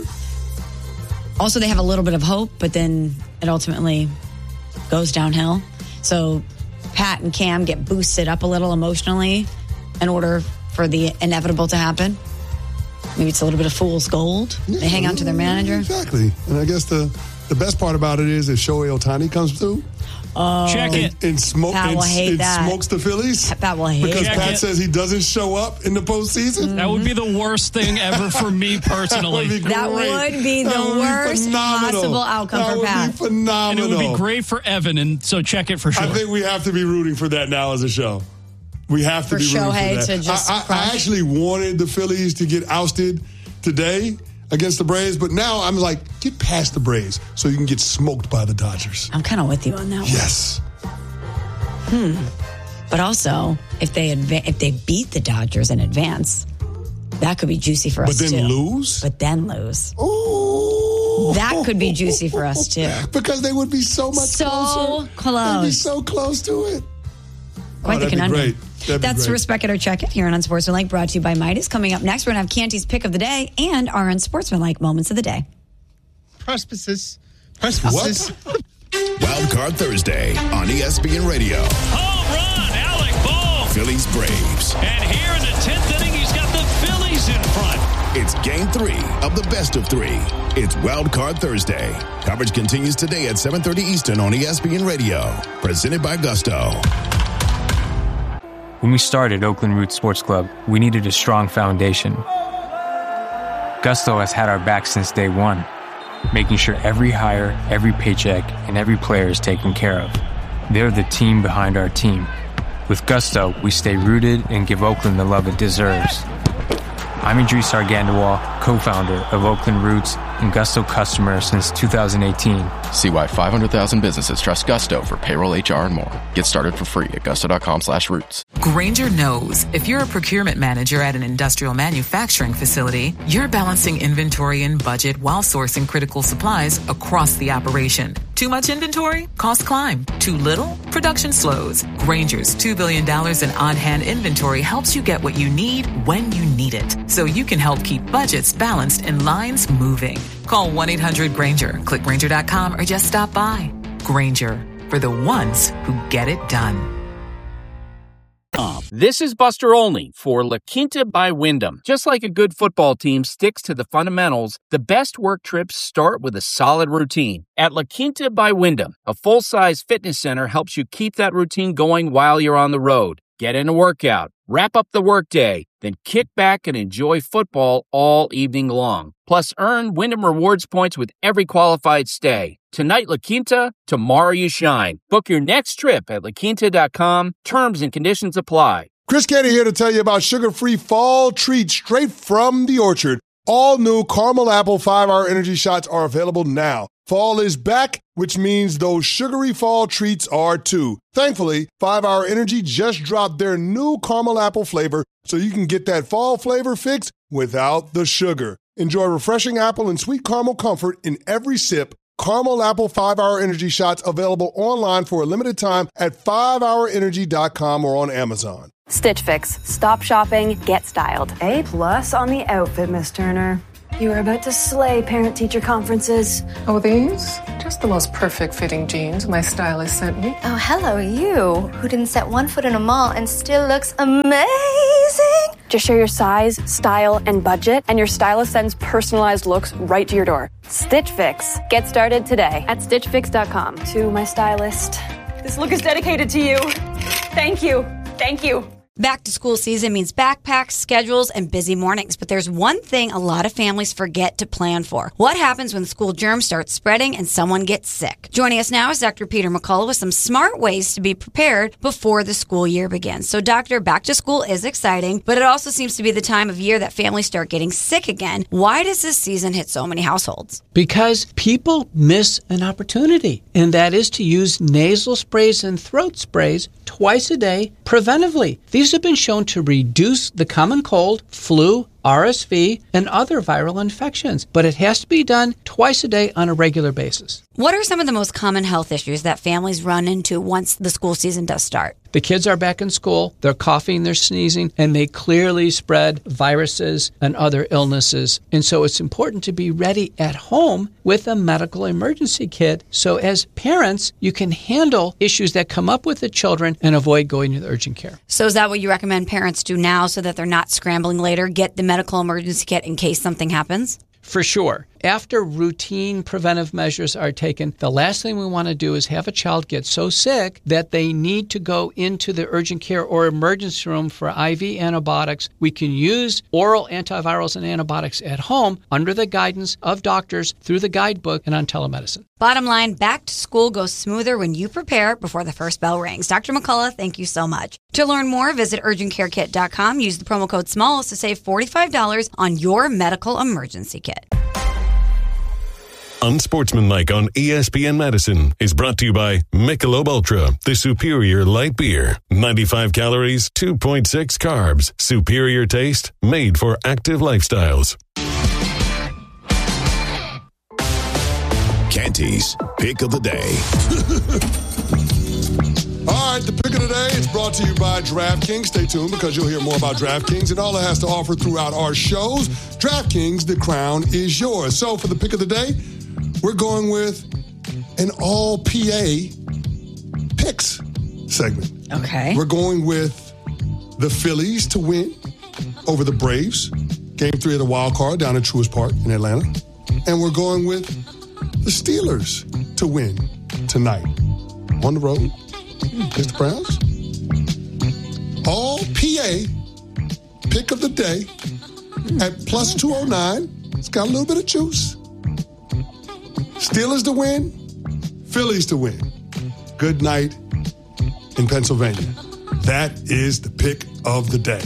S3: Also, they have a little bit of hope, but then it ultimately goes downhill. So Pat and Cam get boosted up a little emotionally in order for the inevitable to happen. Maybe it's a little bit of fool's gold. Yeah, they hang on to their manager.
S1: Exactly. And I guess the, the best part about it is if Shohei Ohtani comes through,
S3: Oh,
S12: check it.
S1: And, and, smoke,
S3: Pat will
S1: and,
S3: hate
S1: and
S3: that.
S1: smokes the Phillies.
S3: Pat will hate
S1: because
S3: that.
S1: Pat says he doesn't show up in the postseason.
S12: Mm-hmm. That would be the worst thing ever for me personally.
S1: that would be,
S3: that would be the
S1: would
S3: worst
S1: be
S3: possible outcome
S1: that
S3: for
S1: would
S3: Pat.
S1: Be phenomenal.
S12: And it would be great for Evan, and so check it for sure.
S1: I think we have to be rooting for that now as a show. We have to
S3: for
S1: be rooting
S3: Shohei
S1: for that.
S3: To just
S1: I, I, I actually wanted the Phillies to get ousted today against the Braves, but now I'm like, get past the Braves so you can get smoked by the Dodgers.
S3: I'm kind of with you on that one.
S1: Yes.
S3: Hmm. But also, if they adva- if they beat the Dodgers in advance, that could be juicy for us
S1: too. But then
S3: too.
S1: lose?
S3: But then lose.
S1: Ooh.
S3: That could be juicy for us too.
S1: Because they would be so much
S3: so
S1: closer.
S3: close.
S1: They'd be so close to it.
S3: Quite
S1: oh,
S3: the
S1: that'd
S3: conundrum.
S1: Be great. That'd
S3: That's
S1: be great.
S3: Respect It or Check It here on Unsportsmanlike, brought to you by Midas. Coming up next, we're going to have Canty's Pick of the Day and our Unsportsmanlike Moments of the Day.
S13: Precipices. Precipices.
S17: What? Wild Card Thursday on E S P N Radio.
S14: Home run, Alec Bohm.
S17: Phillies Braves.
S14: And here in the tenth inning, he's got the Phillies in front.
S17: It's game three of the best of three. It's Wild Card Thursday. Coverage continues today at seven thirty Eastern on E S P N Radio. Presented by Gusto.
S15: When we started Oakland Roots Sports Club, we needed a strong foundation. Gusto has had our back since day one, making sure every hire, every paycheck, and every player is taken care of. They're the team behind our team. With Gusto, we stay rooted and give Oakland the love it deserves. I'm Idris Argandawal, co-founder of Oakland Roots and Gusto customer since two thousand eighteen.
S18: See why five hundred thousand businesses trust Gusto for payroll, H R, and more. Get started for free at gusto.com slash roots.
S19: Grainger knows if you're a procurement manager at an industrial manufacturing facility, you're balancing inventory and budget while sourcing critical supplies across the operation. Too much inventory? Costs climb. Too little? Production slows. Grainger's two billion dollars in on-hand inventory helps you get what you need when you need it, so you can help keep budgets balanced and lines moving. Call one eight hundred Grainger, click Grainger dot com, or just stop by. Grainger, for the ones who get it done.
S20: This is Buster Olney for La Quinta by Wyndham. Just like a good football team sticks to the fundamentals, the best work trips start with a solid routine. At La Quinta by Wyndham, a full-size fitness center helps you keep that routine going while you're on the road. Get in a workout, wrap up the workday, then kick back and enjoy football all evening long. Plus, earn Wyndham Rewards points with every qualified stay. Tonight, La Quinta, tomorrow you shine. Book your next trip at la quinta dot com. Terms and conditions apply.
S1: Chris Canty here to tell you about sugar-free fall treats straight from the orchard. All new caramel apple five-hour energy shots are available now. Fall is back, which means those sugary fall treats are too. Thankfully, five hour Energy just dropped their new caramel apple flavor so you can get that fall flavor fix without the sugar. Enjoy refreshing apple and sweet caramel comfort in every sip. Caramel Apple five hour Energy Shots available online for a limited time at five hour energy dot com or on Amazon.
S9: Stitch Fix. Stop shopping, get styled. A plus on the outfit, Miss Turner. You are about to slay parent-teacher conferences.
S21: Oh, these? Just the most perfect fitting jeans my stylist sent me.
S22: Oh, hello, you, who didn't set one foot in a mall and still looks amazing.
S9: Just share your size, style, and budget, and your stylist sends personalized looks right to your door. Stitch Fix. Get started today at stitch fix dot com. To my stylist, this look is dedicated to you. Thank you. Thank you.
S3: Back to school season means backpacks, schedules, and busy mornings. But there's one thing a lot of families forget to plan for. What happens when school germs start spreading and someone gets sick? Joining us now is Doctor Peter McCullough with some smart ways to be prepared before the school year begins. So, Doctor, back to school is exciting, but it also seems to be the time of year that families start getting sick again. Why does this season hit so many households?
S23: Because people miss an opportunity, and that is to use nasal sprays and throat sprays twice a day preventively. These have been shown to reduce the common cold, flu, R S V, and other viral infections, but it has to be done twice a day on a regular basis.
S3: What are some of the most common health issues that families run into once the school season does start?
S23: The kids are back in school, they're coughing, they're sneezing, and they clearly spread viruses and other illnesses. And so it's important to be ready at home with a medical emergency kit. So as parents, you can handle issues that come up with the children and avoid going to the urgent care.
S3: So is that what you recommend parents do now so that they're not scrambling later? Get the medical emergency kit in case something happens?
S23: For sure. After routine preventive measures are taken, the last thing we want to do is have a child get so sick that they need to go into the urgent care or emergency room for I V antibiotics. We can use oral antivirals and antibiotics at home under the guidance of doctors through the guidebook and on telemedicine.
S3: Bottom line, back to school goes smoother when you prepare before the first bell rings. Doctor McCullough, thank you so much. To learn more, visit urgent care kit dot com. Use the promo code SMALLS to save forty-five dollars on your medical emergency kit.
S16: Unsportsmanlike on E S P N Madison is brought to you by Michelob Ultra, the superior light beer. ninety-five calories, two point six carbs. Superior taste, made for active lifestyles.
S17: Canty's Pick of the Day.
S1: All right, the pick of the day is brought to you by DraftKings. Stay tuned because you'll hear more about DraftKings and all it has to offer throughout our shows. DraftKings, the crown is yours. So for the pick of the day, we're going with an all P A picks segment.
S3: Okay.
S1: We're going with the Phillies to win over the Braves. Game three of the wild card down at Truist Park in Atlanta. And we're going with the Steelers to win tonight on the road. Mister Browns. All P A pick of the day at plus two oh nine. It's got a little bit of juice. Steelers to win, Phillies to win. Good night in Pennsylvania. That is the pick of the day.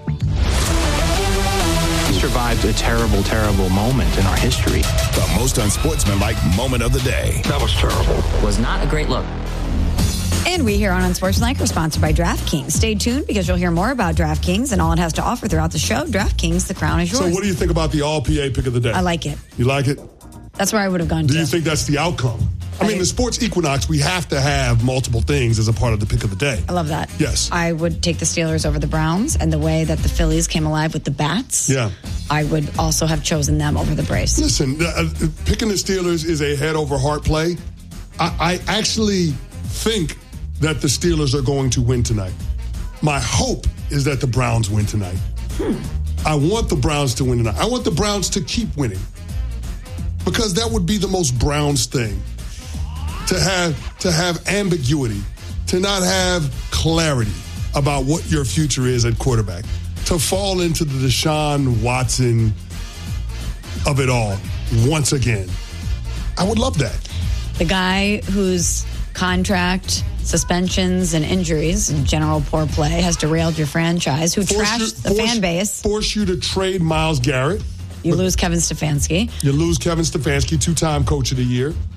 S10: We survived a terrible, terrible moment in our history.
S17: The most unsportsmanlike moment of the day.
S10: That was terrible.
S8: Was not a great look.
S3: And we here on Unsportsmanlike are sponsored by DraftKings. Stay tuned because you'll hear more about DraftKings and all it has to offer throughout the show. DraftKings, the crown is yours.
S1: So what do you think about the all P A pick of the day?
S3: I like it.
S1: You like it?
S3: That's where I would have gone
S1: Do
S3: to.
S1: you think that's the outcome? I mean, the sports equinox, we have to have multiple things as a part of the pick of the day.
S3: I love that.
S1: Yes.
S3: I would take the Steelers over the Browns, and the way that the Phillies came alive with the bats,
S1: Yeah.
S3: I would also have chosen them over the Braves.
S1: Listen, uh, picking the Steelers is a head over heart play. I, I actually think that the Steelers are going to win tonight. My hope is that the Browns win tonight. Hmm. I want the Browns to win tonight. I want the Browns to keep winning. Because that would be the most Browns thing. To have to have ambiguity, to not have clarity about what your future is at quarterback, to fall into the Deshaun Watson of it all once again. I would love that.
S3: The guy whose contract, suspensions, and injuries, and general poor play has derailed your franchise, who
S1: Force
S3: trashed
S1: you-
S3: the
S1: force-
S3: fan base.
S1: Force you to trade Myles Garrett.
S3: You lose Kevin Stefanski.
S1: You lose Kevin Stefanski, two-time coach of the year.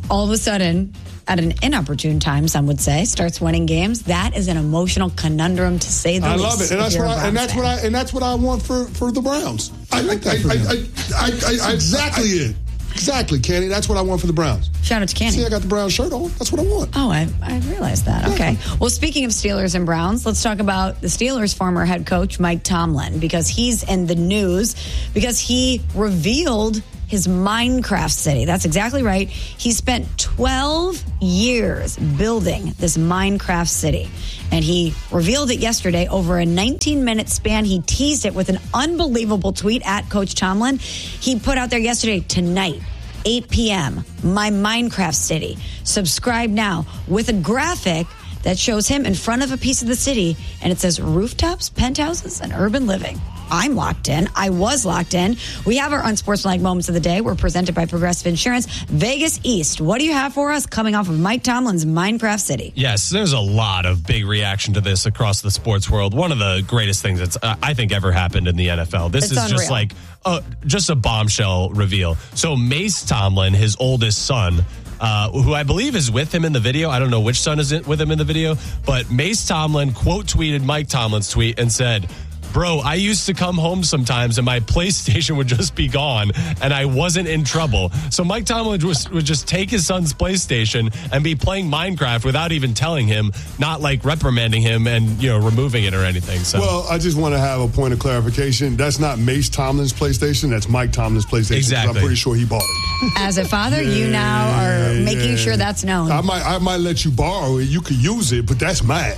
S3: all of a sudden, at an inopportune time, some would say, starts winning games. That is an emotional conundrum, to say the
S1: I
S3: least.
S1: love it, and that's what I, and that's what I and that's what I want for, for the Browns. I like that. I, I, I, I, I, exactly it. Exactly, Kenny. That's what I want for the Browns.
S3: Shout out to Kenny.
S1: See, I got the Browns shirt on. That's what I want.
S3: Oh, I, I realized that. Okay. Well, speaking of Steelers and Browns, let's talk about the Steelers' former head coach, Mike Tomlin, because he's in the news because he revealed his Minecraft city. That's exactly right. He spent twelve years building this Minecraft city. And he revealed it yesterday over a nineteen-minute span. He teased it with an unbelievable tweet at Coach Tomlin. He put out there yesterday, tonight, eight p.m., my Minecraft city. Subscribe now, with a graphic that shows him in front of a piece of the city, and it says rooftops, penthouses, and urban living. I'm locked in. I was locked in. We have our unsportsmanlike moments of the day. We're presented by Progressive Insurance. Vegas East. What do you have for us coming off of Mike Tomlin's Minecraft City?
S2: Yes, there's a lot of big reaction to this across the sports world. One of the greatest things that's uh, I think ever happened in the N F L. This
S3: It's
S2: is
S3: unreal.
S2: just like uh, just a bombshell reveal. So Mace Tomlin, his oldest son, Uh, who I believe is with him in the video. I don't know which son is with him in the video, but Mace Tomlin quote tweeted Mike Tomlin's tweet and said, "Bro, I used to come home sometimes and my PlayStation would just be gone and I wasn't in trouble." So Mike Tomlin was, would just take his son's PlayStation and be playing Minecraft without even telling him, not like reprimanding him and, you know, removing it or anything. So,
S1: Well, I just want to have a point of clarification. That's not Mace Tomlin's PlayStation. That's Mike Tomlin's PlayStation.
S2: Exactly.
S1: I'm pretty sure he bought it.
S3: As a father, you now are
S1: Yeah,
S3: making
S1: yeah.
S3: sure that's known.
S1: I might, I might let you borrow it. You could use it, but that's mine.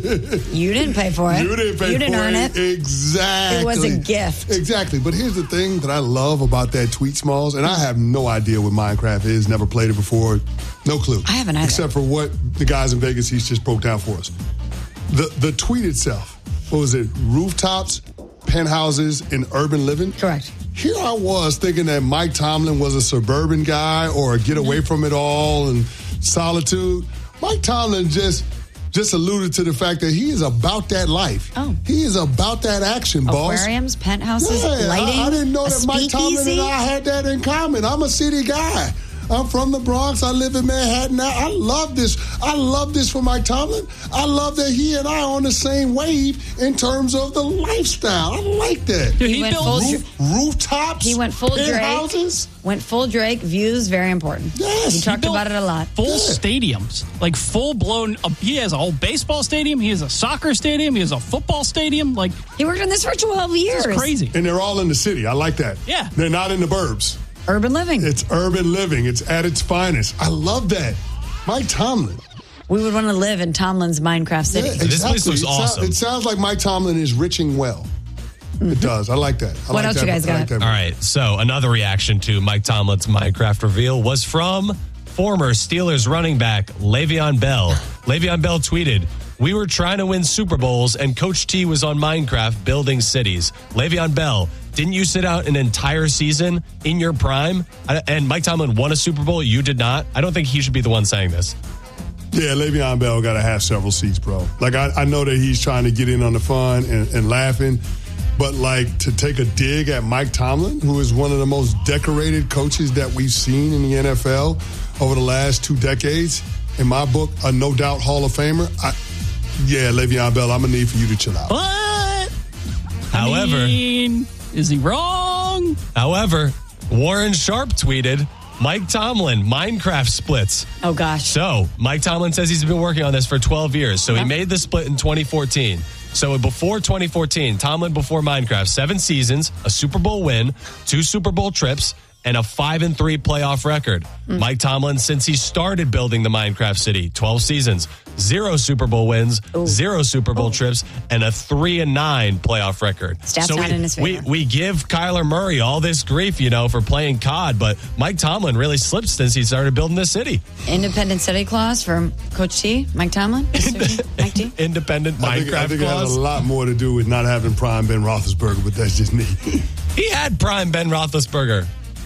S3: You didn't pay for it.
S1: You didn't pay
S3: You didn't
S1: for
S3: earn it.
S1: Exactly.
S3: It was a gift.
S1: Exactly. But here's the thing that I love about that tweet, Smalls, and I have no idea what Minecraft is. Never played it before. No clue.
S3: I haven't either.
S1: Except for what the guys in Vegas East just broke down for us. The the tweet itself, what was it? Rooftops, penthouses, and urban living?
S3: Correct.
S1: Here I was thinking that Mike Tomlin was a suburban guy or a get away from it all and solitude. Mike Tomlin just just alluded to the fact that he is about that life.
S3: Oh.
S1: He is about that action, boss.
S3: Aquariums, penthouses,
S1: Yeah,
S3: lighting.
S1: I, I didn't know
S3: a
S1: that Mike Tomlin
S3: speakeasy.
S1: and I had that in common. I'm a city guy. I'm from the Bronx. I live in Manhattan now. I love this. I love this for Mike Tomlin. I love that he and I are on the same wave in terms of the lifestyle. I like that.
S3: He He went built full
S1: Roof, rooftops.
S3: He went full Drake.
S1: penthouses.
S3: Went full Drake. Views, very important.
S1: Yes.
S3: He talked
S12: built
S3: about it a lot.
S12: Full stadiums, like full blown. Uh, he has a whole baseball stadium. He has a soccer stadium. He has a football stadium. Like
S3: He worked on this for twelve years.
S12: it's crazy.
S1: And they're all in the city. I like that.
S12: Yeah.
S1: They're not in the burbs.
S3: Urban living.
S1: It's urban living. It's at its finest. I love that. Mike Tomlin.
S3: We would want to live in Tomlin's Minecraft City.
S1: Yeah,
S2: This place looks
S1: It sou-
S2: awesome.
S1: It sounds like Mike Tomlin is riching well. It does. I like that. I
S3: What
S1: like
S3: else
S1: that.
S3: you guys
S1: I like
S3: got?
S1: that.
S2: all right. So another reaction to Mike Tomlin's Minecraft reveal was from former Steelers running back Le'Veon Bell. Le'Veon Bell tweeted, "We were trying to win Super Bowls and Coach T was on Minecraft building cities." Le'Veon Bell, didn't you sit out an entire season in your prime? And Mike Tomlin won a Super Bowl. You did not. I don't think he should be the one saying this.
S1: Yeah, Le'Veon Bell got to have several seats, bro. Like, I, I know that he's trying to get in on the fun and, and laughing, but, like, to take a dig at Mike Tomlin, who is one of the most decorated coaches that we've seen in the N F L over the last two decades, in my book, a no-doubt Hall of Famer, I, yeah, Le'Veon Bell, I'm going to need for you to chill out.
S12: What?
S2: However,
S12: I mean, is he wrong?
S2: however, Warren Sharp tweeted, Mike Tomlin, Minecraft splits.
S3: Oh, gosh.
S2: So, Mike Tomlin says he's been working on this for twelve years. So,
S3: Yeah.
S2: he made the split in twenty fourteen. So, before twenty fourteen, Tomlin before Minecraft, seven seasons, a Super Bowl win, two Super Bowl trips, and a five and three playoff record.
S3: Mm.
S2: Mike Tomlin, since he started building the Minecraft City, twelve seasons, zero Super Bowl wins,
S3: Ooh.
S2: zero Super Bowl
S3: Ooh.
S2: trips, and a three and nine playoff record.
S3: Stats
S2: so
S3: not
S2: we,
S3: in his
S2: we,
S3: favor.
S2: we give Kyler Murray all this grief, you know, for playing C O D, but Mike Tomlin really slipped since he started building this city.
S3: Independent study clause from Coach T, Mike Tomlin. Mister Mike T.
S2: Independent
S1: I think,
S2: Minecraft
S1: I think it has
S2: clause.
S1: a lot more to do with not having prime Ben Roethlisberger, but that's just me.
S2: He had prime Ben Roethlisberger.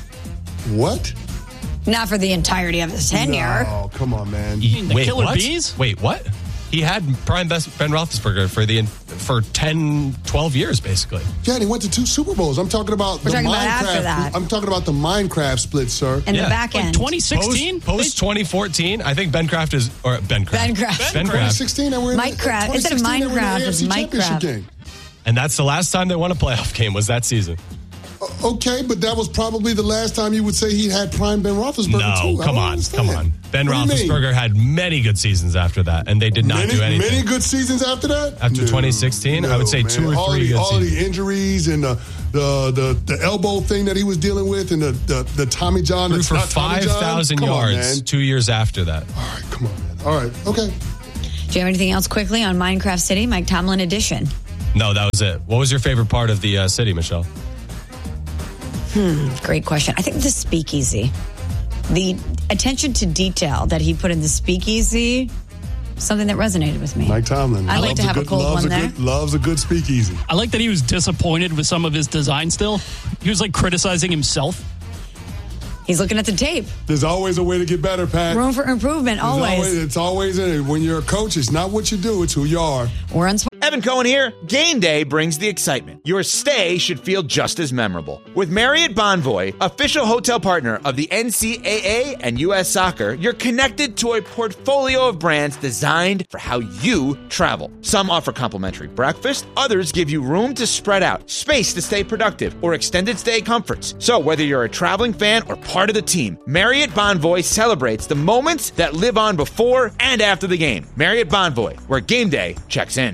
S1: What?
S3: Not for the entirety of his tenure.
S1: Oh, come on, man.
S12: mean the
S2: Wait,
S12: Killer
S2: what?
S12: Bees?
S2: Wait, what? He had prime best Ben Roethlisberger for the for ten, twelve years, basically.
S1: Yeah, and he went to two Super Bowls. I'm talking about
S3: We're
S1: the
S3: talking about
S1: Minecraft.
S3: after that.
S1: I'm talking about the Minecraft split, sir.
S3: And the back end.
S12: Like twenty sixteen?
S2: Post, post twenty fourteen, I think Ben Kraft is, or Ben Kraft.
S3: Ben Kraft.
S2: Ben
S1: twenty
S2: Kraft.
S1: sixteen, and we're in
S3: Mike
S1: the,
S3: Kraft. Instead of
S1: twenty sixteen, and we're in the
S3: Minecraft,
S1: A F C
S3: it's Mike
S1: Championship
S3: Kraft.
S1: game.
S2: And that's the last time they won a playoff game was that season.
S1: Okay, but that was probably the last time you would say he had prime Ben Roethlisberger,
S2: No,
S1: too. I
S2: come
S1: don't
S2: on,
S1: understand.
S2: come on. Ben
S1: What do you mean?
S2: Roethlisberger had many good seasons after that, and they did not
S1: many,
S2: do anything.
S1: Many good seasons after that?
S2: After
S1: No,
S2: twenty sixteen, I would say
S1: no,
S2: two
S1: man.
S2: or
S1: all
S2: three
S1: the,
S2: good
S1: All
S2: seasons.
S1: the injuries and the, the the the elbow thing that he was dealing with and the, the, the Tommy John.
S2: Threw
S1: that's
S2: for
S1: not Tommy
S2: five
S1: John.
S2: thousand
S1: Come on,
S2: yards
S1: man.
S2: two years after that.
S1: All right, come on, man. All right, okay.
S3: Do you have anything else quickly on Minecraft City, Mike Tomlin edition?
S2: No, that was it. What was your favorite part of the uh, city, Michelle?
S3: Hmm, great question. I think the speakeasy. The attention to detail that he put in the speakeasy, something that resonated with me.
S1: Mike Tomlin.
S3: I'd like
S1: loves
S3: to have a
S1: good,
S3: cold
S1: loves
S3: one
S1: a
S3: there.
S1: Good, loves a good speakeasy.
S12: I like that he was disappointed with some of his design still. He was like criticizing himself.
S3: He's looking at the tape.
S1: There's always a way to get better, Pat.
S3: Room for improvement,
S1: There's
S3: always.
S1: It's always in it. When you're a coach, it's not what you do, it's who you are.
S3: We're on.
S4: Evan Cohen here. Game day brings the excitement. Your stay should feel just as memorable. With Marriott Bonvoy, official hotel partner of the N C double A and U S Soccer, you're connected to a portfolio of brands designed for how you travel. Some offer complimentary breakfast, others give you room to spread out, space to stay productive, or extended stay comforts. So whether you're a traveling fan or part of the team, Marriott Bonvoy celebrates the moments that live on before and after the game. Marriott Bonvoy, where game day checks in.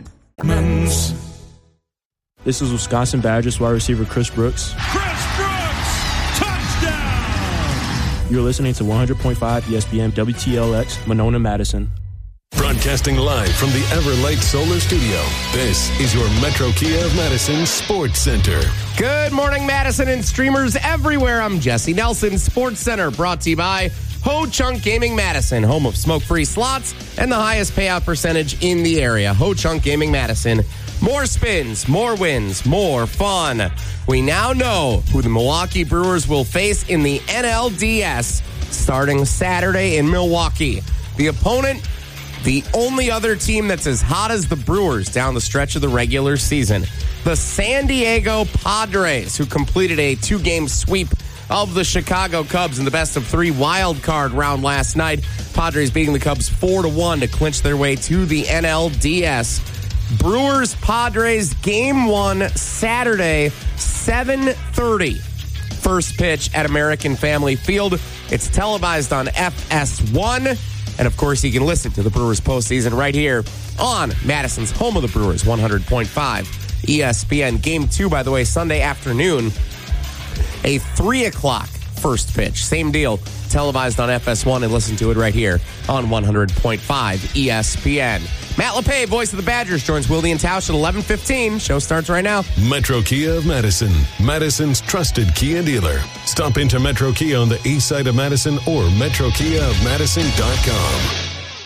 S5: This is Wisconsin Badgers wide receiver Chris Brooks.
S14: Chris Brooks, touchdown!
S5: You're listening to one hundred point five E S P N W T L X, Monona, Madison.
S16: Broadcasting live from the Everlight Solar Studio, this is your Metro Kia of Madison Sports Center.
S11: Good morning, Madison and streamers everywhere. I'm Jesse Nelson, Sports Center, brought to you by Ho Chunk Gaming Madison, home of smoke-free slots and the highest payout percentage in the area. Ho Chunk Gaming Madison. More spins, more wins, more fun. We now know who the Milwaukee Brewers will face in the N L D S starting Saturday in Milwaukee. The opponent, the only other team that's as hot as the Brewers down the stretch of the regular season. The San Diego Padres, who completed a two-game sweep of the Chicago Cubs in the best of three wild card round last night. Padres beating the Cubs four to one to clinch their way to the N L D S. Brewers Padres game one Saturday, seven thirty. First pitch at American Family Field. It's televised on F S one. And of course, you can listen to the Brewers postseason right here on Madison's home of the Brewers, one hundred point five E S P N. Game two, by the way, Sunday afternoon. A three o'clock first pitch. Same deal. Televised on F S one and listen to it right here on one hundred point five E S P N. Matt LePay, voice of the Badgers, joins Wilde and Tausch at eleven fifteen. Show starts right now.
S16: Metro Kia of Madison, Madison's trusted Kia dealer. Stop into Metro Kia on the east side of Madison or metro kia of madison dot com.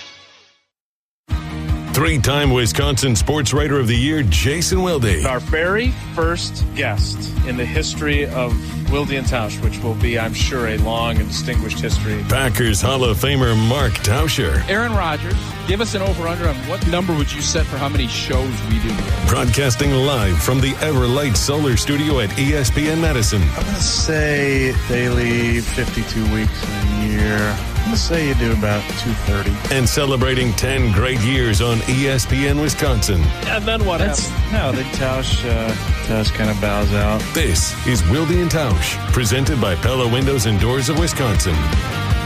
S16: Three-time Wisconsin Sports Writer of the Year, Jason Wilde.
S24: Our very first guest in the history of Wilde and Tausch, which will be, I'm sure, a long and distinguished history.
S16: Packers Hall of Famer Mark Tauscher.
S10: Aaron Rodgers, give us an over-under on what number would you set for how many shows we do here?
S16: Broadcasting live from the Everlight Solar Studio at E S P N Madison.
S24: I'm going to say daily fifty-two weeks in a year. I'm going to say you do about two thirty.
S16: And celebrating ten great years on E S P N Wisconsin.
S24: And then what happens? No, then Tausch, uh, Tausch kind of bows out.
S16: This is Wilde and Tausch, presented by Pella Windows and Doors of Wisconsin.